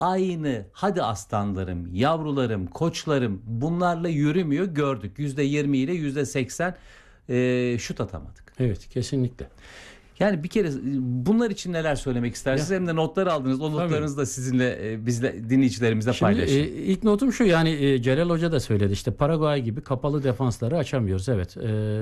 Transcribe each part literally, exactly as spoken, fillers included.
aynı hadi aslanlarım, yavrularım, koçlarım bunlarla yürümüyor gördük. yüzde yirmi ile yüzde seksen e, şut atamadık. Evet, kesinlikle. Yani bir kere bunlar için neler söylemek istersiniz? Ya, hem de notlar aldınız. O notlarınızı da sizinle, bizle, dinleyicilerimizle Şimdi, paylaşın. E, ilk notum şu, yani e, Celal Hoca da söyledi. İşte Paraguay gibi kapalı defansları açamıyoruz. Evet.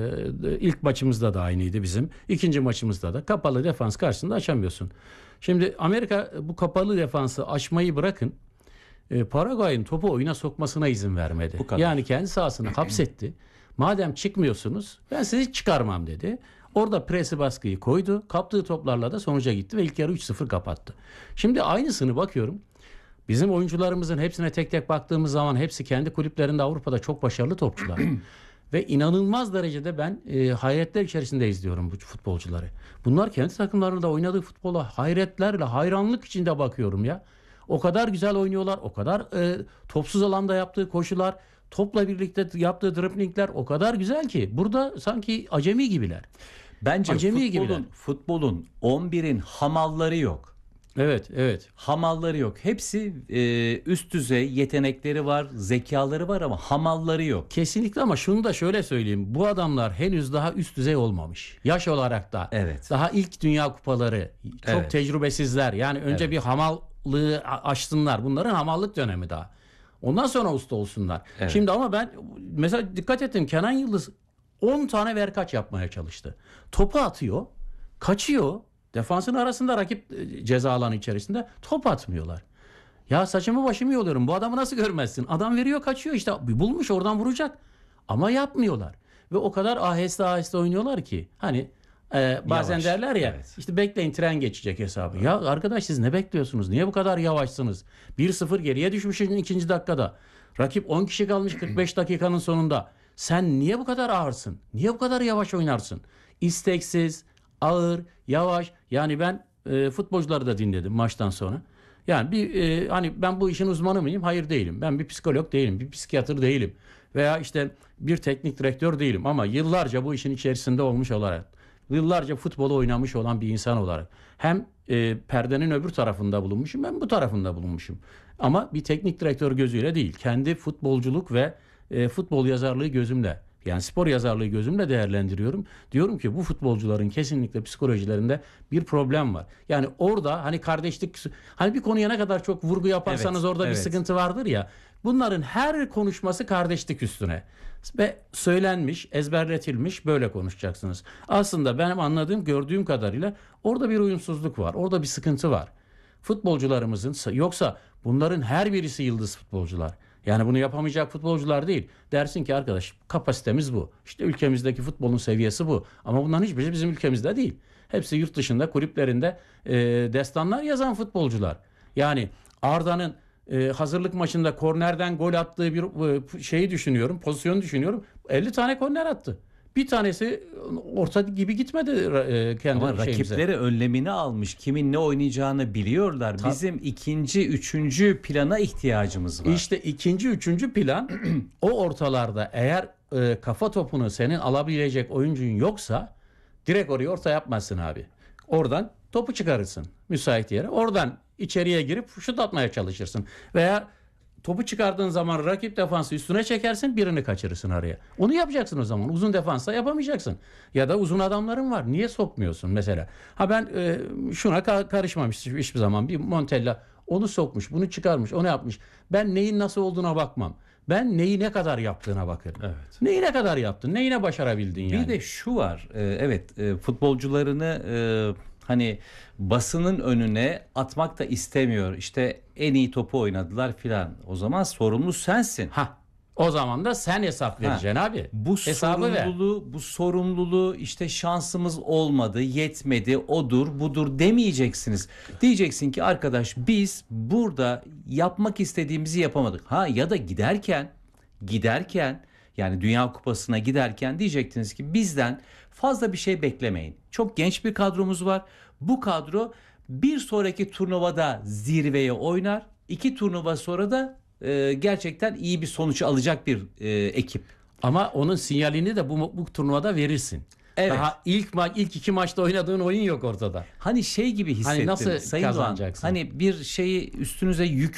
E, ilk maçımızda da aynıydı bizim. İkinci maçımızda da kapalı defans karşısında açamıyorsun. Şimdi Amerika bu kapalı defansı açmayı bırakın. E, Paraguay'ın topu oyuna sokmasına izin vermedi. Yani kendi sahasını hapsetti. Madem çıkmıyorsunuz ben sizi çıkarmam dedi. Orada presi baskıyı koydu. Kaptığı toplarla da sonuca gitti ve ilk yarı üç sıfır kapattı. Şimdi aynısını bakıyorum. Bizim oyuncularımızın hepsine tek tek baktığımız zaman hepsi kendi kulüplerinde Avrupa'da çok başarılı topçular. Ve inanılmaz derecede ben e, hayretler içerisinde izliyorum bu futbolcuları. Bunlar kendi takımlarında oynadığı futbola hayretlerle, hayranlık içinde bakıyorum ya. O kadar güzel oynuyorlar. O kadar e, topsuz alanda yaptığı koşular, topla birlikte yaptığı driblingler o kadar güzel ki. Burada sanki acemi gibiler. Bence acemi futbolun, gibiler. futbolun on birin hamalları yok. Evet, evet. Hamalları yok. Hepsi e, üst düzey yetenekleri var, zekaları var ama hamalları yok. Kesinlikle, ama şunu da şöyle söyleyeyim. Bu adamlar henüz daha üst düzey olmamış. Yaş olarak da. Evet. Daha ilk dünya kupaları. Çok Evet. tecrübesizler. Yani önce evet. bir hamallığı aşsınlar. Bunların hamallık dönemi daha. Ondan sonra usta olsunlar. Evet. Şimdi ama ben mesela dikkat ettim. Kenan Yıldız on tane verkaç yapmaya çalıştı. Topu atıyor, kaçıyor. Defansın arasında rakip ceza alanı içerisinde top atmıyorlar. Ya saçımı başımı yoluyorum. Bu adamı nasıl görmezsin? Adam veriyor, kaçıyor işte. Bulmuş, oradan vuracak. Ama yapmıyorlar. Ve o kadar aheste aheste oynuyorlar ki. Hani e, bazen yavaş derler ya evet. işte bekleyin tren geçecek hesabı. Evet. Ya arkadaş siz ne bekliyorsunuz? Niye bu kadar yavaşsınız? bir sıfır geriye düşmüşsün ikinci dakikada. Rakip on kişi kalmış kırk beş dakikanın sonunda. Sen niye bu kadar ağırsın? Niye bu kadar yavaş oynarsın? İsteksiz, ağır, yavaş. Yani ben e, futbolcuları da dinledim maçtan sonra. Yani bir e, hani ben bu işin uzmanı mıyım? Hayır değilim. Ben bir psikolog değilim, bir psikiyatr değilim. Veya işte bir teknik direktör değilim. Ama yıllarca bu işin içerisinde olmuş olarak, yıllarca futbolu oynamış olan bir insan olarak hem e, perdenin öbür tarafında bulunmuşum, hem bu tarafında bulunmuşum. Ama bir teknik direktör gözüyle değil, kendi futbolculuk ve e, futbol yazarlığı gözümle, yani spor yazarlığı gözümle değerlendiriyorum. Diyorum ki bu futbolcuların kesinlikle psikolojilerinde bir problem var. Yani orada hani kardeşlik, hani bir konuya ne kadar çok vurgu yaparsanız evet, orada evet. bir sıkıntı vardır ya. Bunların her konuşması kardeşlik üstüne. Ve söylenmiş, ezberletilmiş, böyle konuşacaksınız. Aslında benim anladığım, gördüğüm kadarıyla orada bir uyumsuzluk var. Orada bir sıkıntı var. Futbolcularımızın, yoksa bunların her birisi yıldız futbolcular. Yani bunu yapamayacak futbolcular değil. Dersin ki arkadaş kapasitemiz bu. İşte ülkemizdeki futbolun seviyesi bu. Ama bunların hiçbiri bizim ülkemizde değil. Hepsi yurt dışında kulüplerinde e, destanlar yazan futbolcular. Yani Arda'nın e, hazırlık maçında kornerden gol attığı bir e, şeyi düşünüyorum. Pozisyonu düşünüyorum. elli tane korner attı. Bir tanesi orta gibi gitmedi e, kendi Ama şeyimize. rakipleri önlemini almış. Kimin ne oynayacağını biliyorlar. Ta- Bizim ikinci, üçüncü plana ihtiyacımız var. İşte ikinci, üçüncü plan o ortalarda eğer e, kafa topunu senin alabilecek oyuncun yoksa direkt oraya orta yapmazsın abi. Oradan topu çıkarırsın müsait yere. Oradan içeriye girip şut atmaya çalışırsın. Veya topu çıkardığın zaman rakip defansı üstüne çekersin, birini kaçırırsın araya. Onu yapacaksın o zaman. Uzun defansa yapamayacaksın. Ya da uzun adamların var. Niye sokmuyorsun mesela? Ha ben e, şuna ka- karışmam hiçbir zaman. Bir Montella onu sokmuş, bunu çıkarmış, onu yapmış. Ben neyin nasıl olduğuna bakmam. Ben neyi ne kadar yaptığına bakarım. Evet. Neyi ne kadar yaptın, neyi ne başarabildin yani. Bir de şu var. E, evet e, futbolcularını e, hani basının önüne atmak da istemiyor. İşte en iyi topu oynadılar filan. O zaman sorumlu sensin. Ha. O zaman da sen hesap vereceksin ha. abi. Bu Hesabı sorumluluğu, ver. bu sorumluluğu işte şansımız olmadı, yetmedi, odur, budur demeyeceksiniz. Diyeceksin ki arkadaş biz burada yapmak istediğimizi yapamadık. Ha ya da giderken, giderken yani Dünya Kupası'na giderken diyecektiniz ki bizden fazla bir şey beklemeyin. Çok genç bir kadromuz var. Bu kadro bir sonraki turnuvada zirveye oynar. İki turnuva sonra da e, gerçekten iyi bir sonuç alacak bir e, ekip. Ama onun sinyalini de bu, bu turnuvada verirsin. Evet. Daha ilk ma- ilk iki maçta oynadığın oyun yok ortada. Hani şey gibi hissettim. Hani nasıl Sayın kazanacaksın? Doğan, hani bir şeyi üstünüze yük